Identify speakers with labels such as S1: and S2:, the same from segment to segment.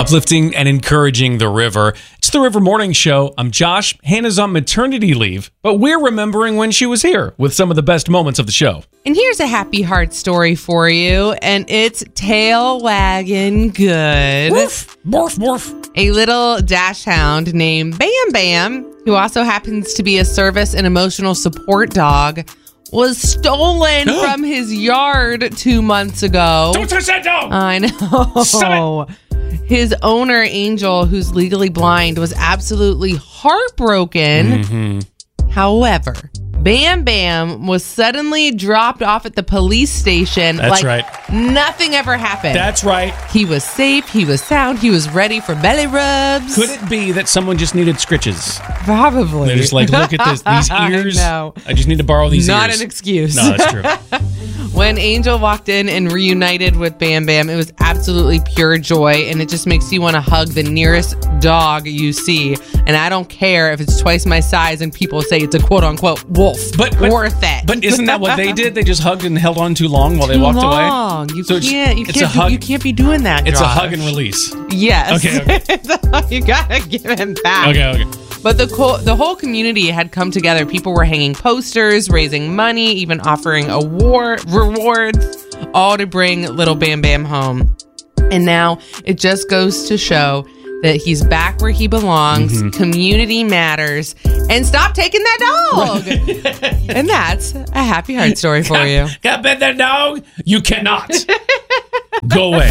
S1: uplifting and encouraging the river. It's the River Morning Show. I'm Josh. Hannah's on maternity leave, but we're remembering when she was here with some of the best moments of the show.
S2: And here's a happy heart story for you, and it's tail wagging good.
S1: Woof, morph, morph.
S2: A little dash hound named Bam Bam, who also happens to be a service and emotional support dog, was stolen from his yard 2 months ago.
S1: Don't touch that dog!
S2: I know.
S1: Stop it.
S2: His owner, Angel, who's legally blind, was absolutely heartbroken.
S1: Mm-hmm.
S2: However, Bam Bam was suddenly dropped off at the police station.
S1: That's right.
S2: Nothing ever happened.
S1: That's right.
S2: He was safe. He was sound. He was ready for belly rubs.
S1: Could it be that someone just needed scritches?
S2: Probably.
S1: They're just like, look at these ears.
S2: I know.
S1: I just need to borrow these
S2: Not
S1: ears.
S2: an excuse.
S1: No, that's true.
S2: When Angel walked in and reunited with Bam Bam, it was absolutely pure joy, and it just makes you want to hug the nearest dog you see. And I don't care if it's twice my size and people say it's a quote-unquote wolf.
S1: But
S2: worth it.
S1: But isn't that what they did? They just hugged and held on too long while they walked away?
S2: You can't be doing that,
S1: It's
S2: Josh.
S1: a hug and release.
S2: Yes.
S1: Okay.
S2: You gotta give him back.
S1: Okay.
S2: But the whole community had come together. People were hanging posters, raising money, even offering rewards, all to bring little Bam Bam home. And now it just goes to show that he's back where he belongs. Mm-hmm. Community matters. And stop taking that dog. And that's a happy heart story for you.
S1: Got pet that dog? You cannot. Go away.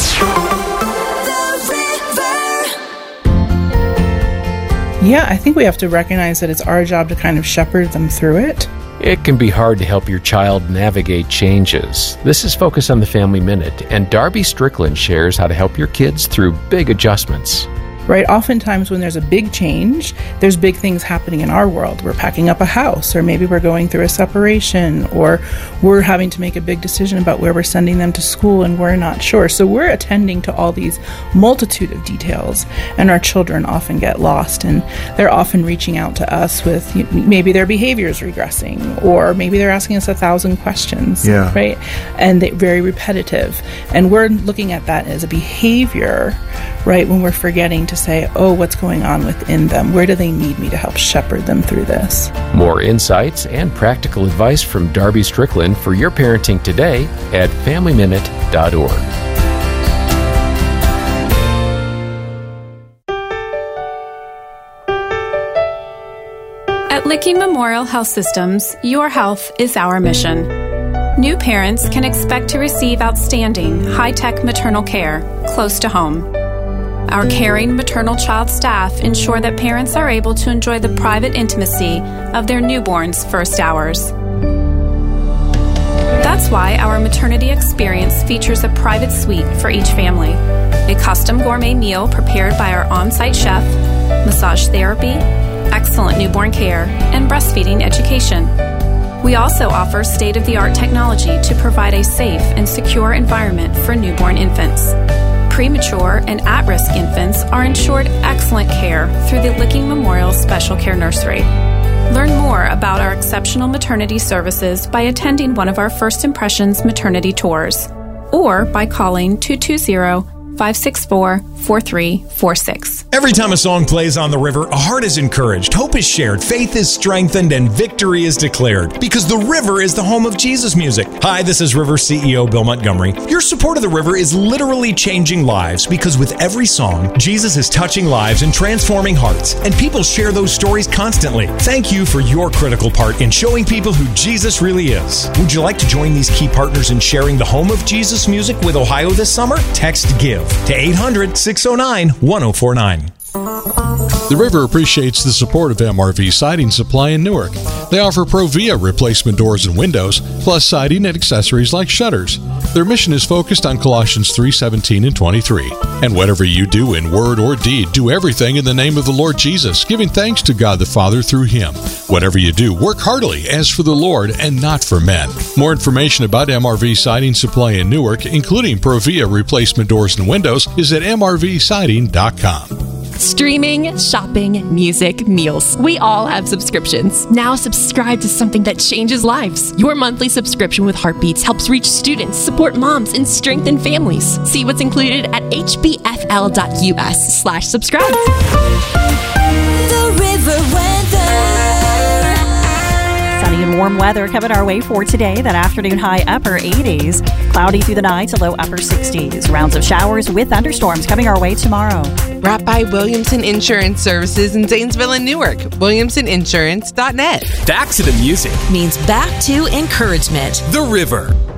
S3: Yeah, I think we have to recognize that it's our job to kind of shepherd them through it.
S4: It can be hard to help your child navigate changes. This is Focus on the Family Minute, and Darby Strickland shares how to help your kids through big adjustments.
S3: Right? Oftentimes when there's a big change, there's big things happening in our world. We're packing up a house, or maybe we're going through a separation, or we're having to make a big decision about where we're sending them to school and we're not sure. So we're attending to all these multitude of details, and our children often get lost, and they're often reaching out to us with maybe their behavior's regressing, or maybe they're asking us 1,000 questions, right? And they're very repetitive. And we're looking at that as a behavior, right, when we're forgetting to say, oh, what's going on within them? Where do they need me to help shepherd them through this?
S4: More insights and practical advice from Darby Strickland for your parenting today at FamilyMinute.org.
S5: At Licking Memorial Health Systems, your health is our mission. New parents can expect to receive outstanding, high-tech maternal care close to home. Our caring maternal child staff ensure that parents are able to enjoy the private intimacy of their newborn's first hours. That's why our maternity experience features a private suite for each family, a custom gourmet meal prepared by our on-site chef, massage therapy, excellent newborn care, and breastfeeding education. We also offer state-of-the-art technology to provide a safe and secure environment for newborn infants. Premature and at-risk infants are ensured excellent care through the Licking Memorial Special Care Nursery. Learn more about our exceptional maternity services by attending one of our First Impressions maternity tours, or by calling 220-564-4346.
S6: Every time a song plays on the river, a heart is encouraged, hope is shared, faith is strengthened, and victory is declared. Because the river is the home of Jesus music. Hi, this is River CEO Bill Montgomery. Your support of the river is literally changing lives, because with every song, Jesus is touching lives and transforming hearts. And people share those stories constantly. Thank you for your critical part in showing people who Jesus really is. Would you like to join these key partners in sharing the home of Jesus music with Ohio this summer? Text GIVE to 800-609-1049.
S7: The River appreciates the support of MRV Siding Supply in Newark. They offer Provia replacement doors and windows, plus siding and accessories like shutters. Their mission is focused on Colossians 3:17 and 23. And whatever you do in word or deed, do everything in the name of the Lord Jesus, giving thanks to God the Father through Him. Whatever you do, work heartily as for the Lord and not for men. More information about MRV Siding Supply in Newark, including Provia replacement doors and windows, is at mrvsiding.com.
S8: Streaming, shopping, music, meals. We all have subscriptions. Now subscribe to something that changes lives. Your monthly subscription with Heartbeats helps reach students, support moms, and strengthen families. See what's included at hbff.com. WRAL.us/subscribe.
S9: The River Weather. Sunny and warm weather coming our way for today. That afternoon high upper 80s. Cloudy through the night to low upper 60s. Rounds of showers with thunderstorms coming our way tomorrow.
S2: Brought by Williamson Insurance Services in Zanesville and Newark. WilliamsonInsurance.net.
S10: Back to the music
S9: Means back to encouragement.
S10: The River.